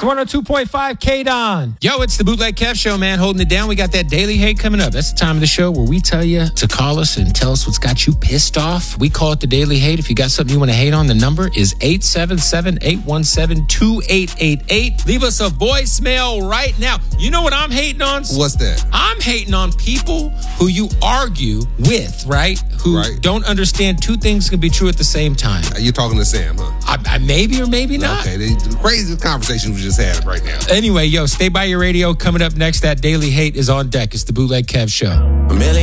102.5 K-Don. Yo, it's the Bootleg Kev Show, man. Holding it down. We got that daily hate coming up. That's the time of the show where we tell you to call us and tell us what's got you pissed off. We call it the daily hate. If you got something you want to hate on, the number is 877-817-2888. Leave us a voicemail right now. You know what I'm hating on? What's that? I'm hating on people who you argue with, right? Who don't understand two things can be true at the same time. You're talking to Sam, huh? I maybe or maybe not. Okay, the crazy conversation we just had right now. Anyway, yo, stay by your radio. Coming up next, that daily hate is on deck. It's the Bootleg Kev Show.